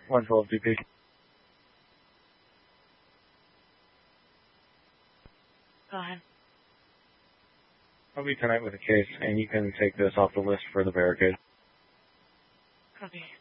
112 DP. Go ahead. I'll be tonight with a case, and you can take this off the list for the barricade. Copy.